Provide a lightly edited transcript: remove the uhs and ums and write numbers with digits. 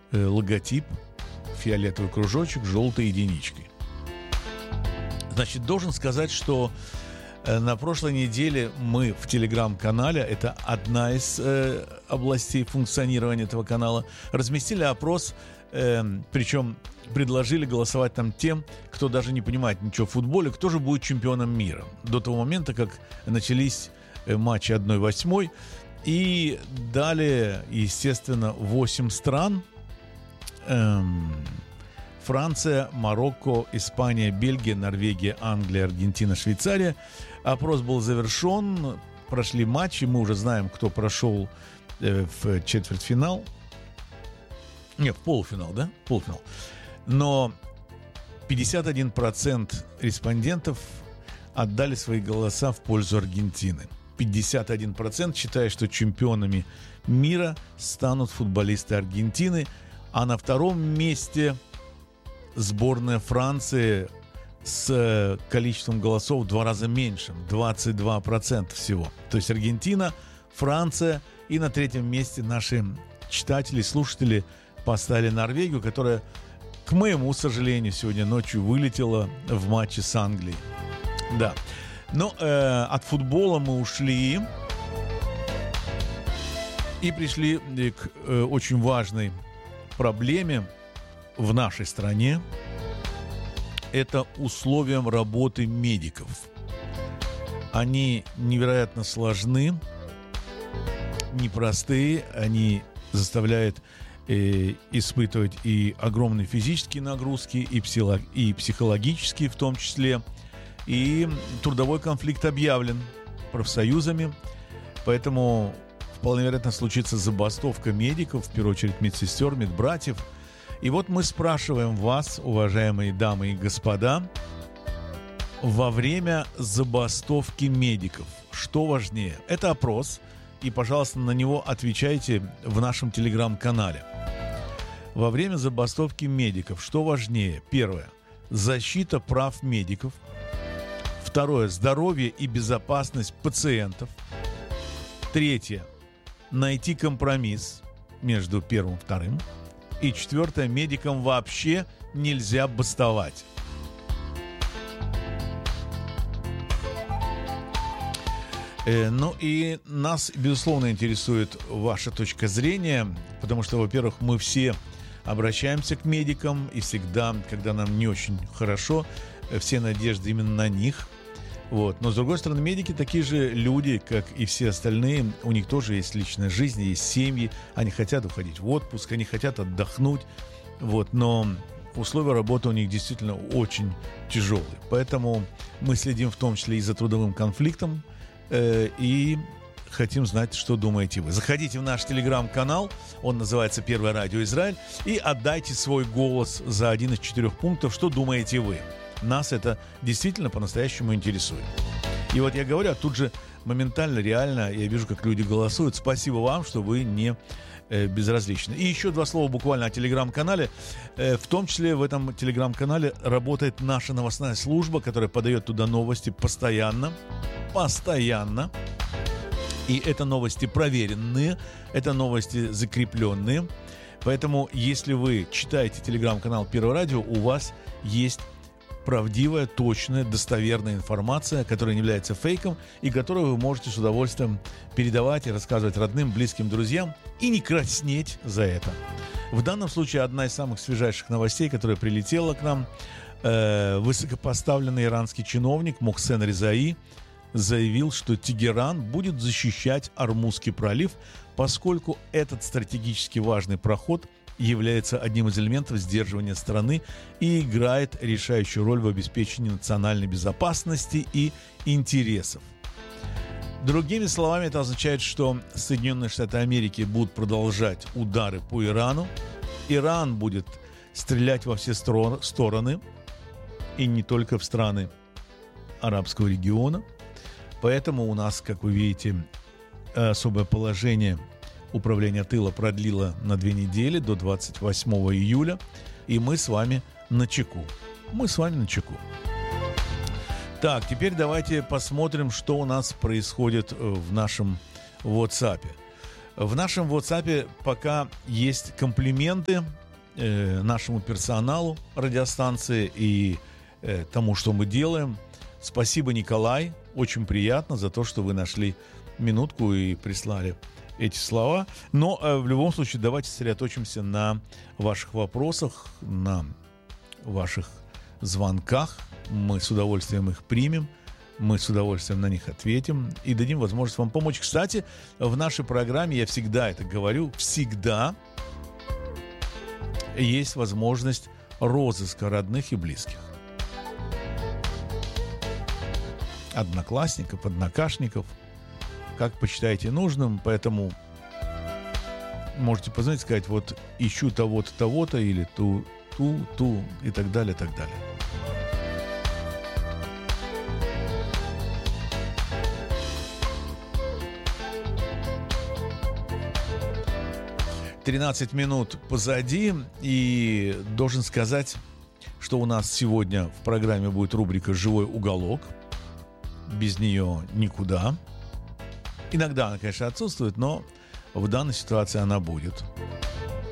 логотип, фиолетовый кружочек, желтой единичкой. Значит, должен сказать, что на прошлой неделе мы в телеграм-канале, это одна из областей функционирования этого канала, разместили опрос, причем предложили голосовать там тем, кто даже не понимает ничего в футболе, кто же будет чемпионом мира. До того момента, как начались матчи 1/8, и далее, естественно, 8 стран: Франция, Марокко, Испания, Бельгия, Норвегия, Англия, Аргентина, Швейцария. Опрос был завершен, прошли матчи, мы уже знаем, кто прошел в четвертьфинал. Нет, в полуфинал, да? Полуфинал. Но 51% респондентов отдали свои голоса в пользу Аргентины. 51% считают, что чемпионами мира станут футболисты Аргентины. А на втором месте сборная Франции с количеством голосов в 2 раза меньше, 22% всего. То есть Аргентина, Франция, и на третьем месте наши читатели, слушатели поставили Норвегию, которая, к моему сожалению, сегодня ночью вылетела в матче с Англией. Да. Но от футбола мы ушли и пришли к очень важной проблеме в нашей стране. Это условиям работы медиков. Они невероятно сложны, непростые, они заставляют испытывать и огромные физические нагрузки, и психологические в том числе. И трудовой конфликт объявлен профсоюзами, поэтому вполне вероятно случится забастовка медиков, в первую очередь медсестер, медбратьев. И вот мы спрашиваем вас, уважаемые дамы и господа, во время забастовки медиков, что важнее? Это опрос, и, пожалуйста, на него отвечайте в нашем телеграм-канале. Во время забастовки медиков, что важнее? Первое – защита прав медиков. Второе – здоровье и безопасность пациентов. Третье – найти компромисс между первым и вторым. И четвертое – медикам вообще нельзя бастовать. Ну и нас, безусловно, интересует ваша точка зрения, потому что, во-первых, мы все обращаемся к медикам, и всегда, когда нам не очень хорошо, все надежды именно на них. Вот. Но, с другой стороны, медики такие же люди, как и все остальные. У них тоже есть личная жизнь, есть семьи. Они хотят уходить в отпуск, они хотят отдохнуть. Вот. Но условия работы у них действительно очень тяжелые. Поэтому мы следим в том числе и за трудовым конфликтом. И хотим знать, что думаете вы. Заходите в наш телеграм-канал. Он называется «Первое радио Израиль». И отдайте свой голос за один из 4 пунктов. Что думаете вы? Нас это действительно по-настоящему интересует. И вот я говорю, тут же моментально, реально я вижу, как люди голосуют. Спасибо вам, что вы не безразличны. И еще 2 слова буквально о телеграм-канале. В том числе в этом телеграм-канале работает наша новостная служба, которая подает туда новости постоянно. Постоянно. И это новости проверенные, это новости закрепленные. Поэтому, если вы читаете телеграм-канал Первого радио, у вас есть правдивая, точная, достоверная информация, которая не является фейком и которую вы можете с удовольствием передавать и рассказывать родным, близким, друзьям и не краснеть за это. В данном случае одна из самых свежайших новостей, которая прилетела к нам, высокопоставленный иранский чиновник Мохсен Резаи заявил, что Тегеран будет защищать Ормузский пролив, поскольку этот стратегически важный проход является одним из элементов сдерживания страны и играет решающую роль в обеспечении национальной безопасности и интересов. Другими словами, это означает, что Соединенные Штаты Америки будут продолжать удары по Ирану. Иран будет стрелять во все стороны, и не только в страны арабского региона. Поэтому у нас, как вы видите, особое положение управление тыла продлило на 2 недели, до 28 июля. И мы с вами начеку. Так, теперь давайте посмотрим, что у нас происходит в нашем WhatsApp. В нашем WhatsApp пока есть комплименты нашему персоналу радиостанции и тому, что мы делаем. Спасибо, Николай. Очень приятно за то, что вы нашли минутку и прислали эти слова. Но в любом случае давайте сосредоточимся на ваших вопросах, на ваших звонках. Мы с удовольствием их примем. Мы с удовольствием на них ответим и дадим возможность вам помочь. Кстати, в нашей программе, я всегда это говорю, всегда есть возможность розыска родных и близких. Одноклассников, однокашников, как почитаете нужным. Поэтому можете позвонить, сказать, вот ищу того-то, того-то, или ту и так далее, так далее. «13 минут позади», и должен сказать, что у нас сегодня в программе будет рубрика «Живой уголок». Без нее никуда. Иногда она, конечно, отсутствует, но в данной ситуации она будет.